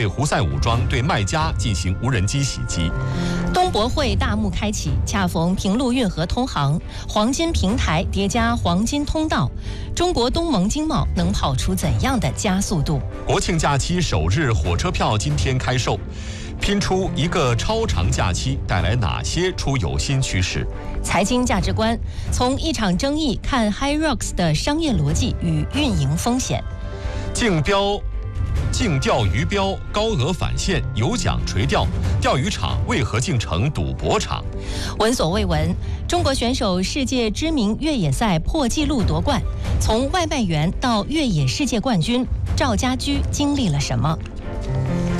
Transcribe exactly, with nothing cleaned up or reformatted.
被胡塞武装对麦加进行无人机袭击。 东博会大幕开启，恰逢平陆运河通航，黄金平台叠加黄金通道，中国东盟经贸能跑出怎样的加速度？ 国庆假期首日火车票今天开售，拼出一个超长假期带来哪些出游新趋势？ 财经价值观，从一场争议看 HYROX 的商业逻辑与运营风险。 竞标。竞钓鱼标高额返现，有奖垂钓，钓鱼场为何竟成赌博场？ 闻所未闻，中国选手世界知名越野赛破纪录夺冠，从外卖员到越野世界冠军，赵家驹经历了什么？